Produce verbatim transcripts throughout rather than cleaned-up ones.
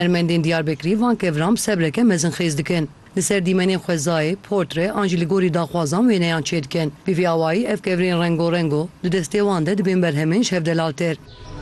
Ermendên Diyarbekirî van kevram sebreke mezinxêz dikin. Li ser dîmenên xwezayê, portre an jî li gorî daxwazan wêneyan çê dikin. Bi vî awayî ev kevirên rengo rengo di destê wan de dibên berhemên şevdelaltêr.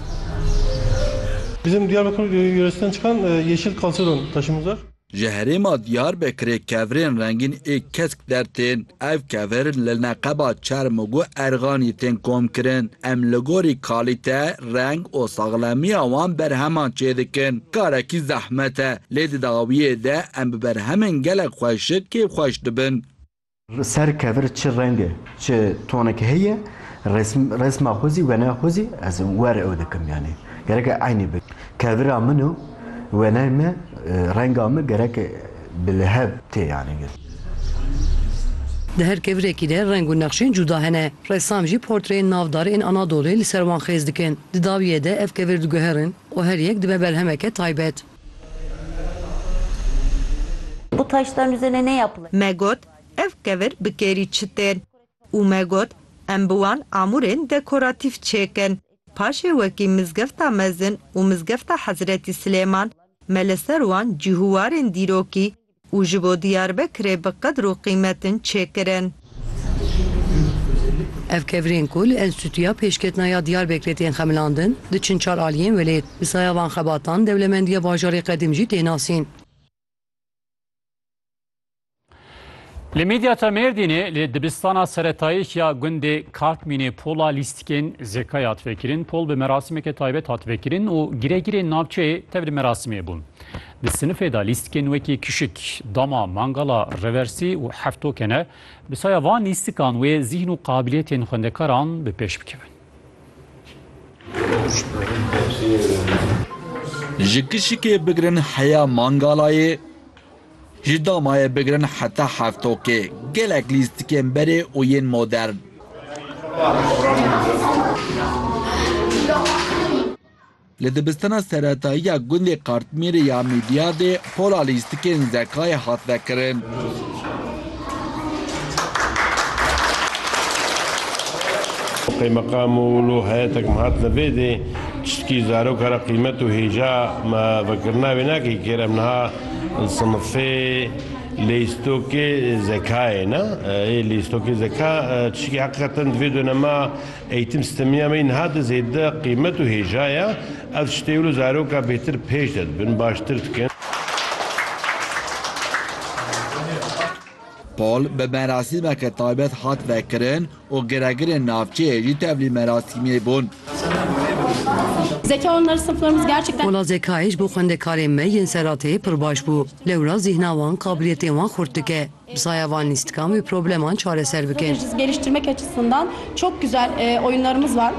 Bizim Diyarbakır yöresinden çıkan yeşil kalsedon taşımız var. Ji herêma Diyarbekirê kevirên rengîn ê kesk dertên, ev kevirin li neqeba çerm û erxanî tên komkirin. Em li gorî kalîte, reng û saxlemiya wan berheman çê dikin. Karekî zehmet e, lê di dawiyê de em bi berhemên gelek xweşik kêf xweş dibin. Ser kevir çi renge, çi tonekê heye, resma xwe zî wene xwe zî ez were ew dikim yani. Gerek aynı bik. Kevira min û wene me renga me gerek bilhev tê yani. Di her kevirekî de reng û nexşên cuda hene. Ressam jî portreyên navdarê ên Anadolûyê li ser wan xêz dikin. Di dawiyê de ev kevir diguherin û her yek dibe berhemeke taybet. Bu taşların üzerine ne yapılır? Megot ev kevir bi kerî çitên û megot em bi wan amûrên dekoratif çêkin. Paşê wekî mizgefta mezin û mizgefta Hezretî Silêman me li ser wan cîhûwarên dîrokî û ji bo Diyarbekirê bi qedr û qîmetin çêkirin. Ev kevirên ku li Enstitûya Pêşketinaya Diyarbekirê tên xemilandin, di çin çar aliyên welêt. Bi saya van xebatan Dewlemendiya Bajarê Qedîm jî tê nasîn. Li Midyata Mêrdînê li dibistana seretayî ya gundê Kartmînê pola lîstikên zekayê hat vekirin, pol bi merasimeke taybet hat vekirin û giregirên navçeyê tev li merasimê bûn. Di sinifê da lîstikên wekî kişik, dama, mangala, reversî û heftokene bi saya van lîstikan wê zîhn û qabiliyetên xwendekaran bi pêş bikevin. Ji kişikê bigirin heya mangalayê, ji damayê bigirin heta heftokê, gelek lîstikên berê û yên modern. Li dibistana seretayî ya gundê Kartmîrê ya Midyadê pola lîstikên zekayê hat vekirin. Qeymeqam û lo heyetek hat nevêdê tiştkî zarokara qîmet û hêja me vekirina wê nakê kêrem niha sinifê lîstokê zekayê ne lîstokê zeka tişkî heqîqeten divê dönema eğitim sistemiya me niha di zêde qîmet û hêjaya ev tiştê wilo zaroka bêhtir pêş de dibin baştir dikin. Pol bi merasimeke taybet hat vekirin û giregirên navçeyê jî tev lî merasimê bûn. Zeka oyunları sınıflarımız gerçekten... Pola zekayê ji bo xwendekarên me yên seratiyê pir baş bû. Lewra zîhna wan, qabiliyetên wan xurt dike. Bi saya van lîstikan ve probleman çareser bikin. Geliştirmek açısından çok güzel e, oyunlarımız var.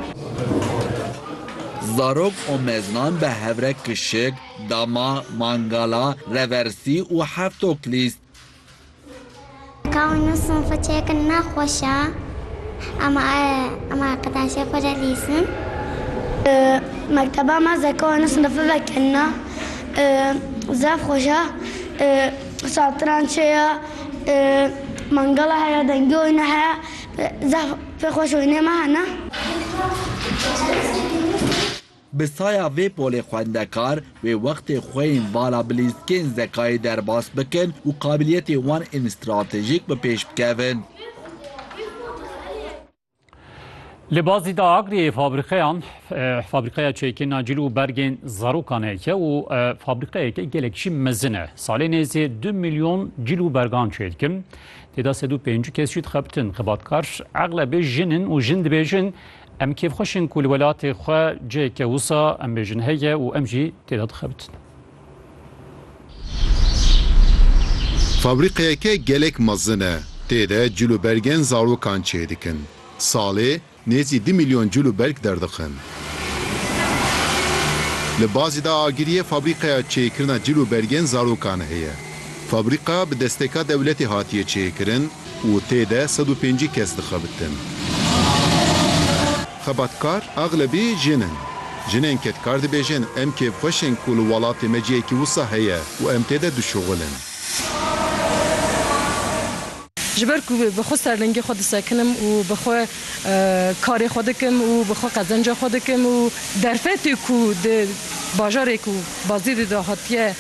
Zarok û meznan bi hevrek kişik, dama, mangala, reversî û heftok lîst. Kavunu sınıfa çekin naxweşa ama ama qedaşê xwe re lîsin. Mekteba me zeka sınıfı vekirina zef xweşa satrançeya mangala heya dengî oyunu heya zef pê xweş oyunê me hene. Bi saya vê polê xwendekar wê wextê xwe yên vala bilîstikên zekayê derbas bikin û qabiliyetê wan ên stratejîk bi pêş bikevin. Li bazî da Agriyê fabrîqeyan fabrîqeya çêkîna cîl û bergên zarokan heke û fabrîqeyeke gelek jî mezin e. Salê nêzî du milyon cîl û bergan çê dikin. Têda sed û pêncî kes jî dixebitin. Xebatkar eglebê jinin û jin dibêjin em kêfxweşin ku li welatê xwe ciheke wisa em bêjin heye û em jî têda dixebitin. Fabrîqeyeke gelek mezin e. Têde cîl û bergên zarokan çê dikin. Salê nêzî du milyon cîl û berg derdixin. Li bazî da Agiriyê fabrîqeya çêkirina cîl û bergên zarokan heye. Fabrîqa bi desteka dewletê hatiye çêkirin û têde sed û pêncî kes dixebitin. Xebatkar eglebî jinin. Jinên ketkar dibêjin em kêfxweşin ku li welatê me cihekî wisa heye û em têde dişuxulin. ji ber ku bi xwe serlengê xwe disekinim û bi xwe karê xwe dikim û bi xwe qezenca xwe dikim û derfetê ku bajarek û bazî de hatiye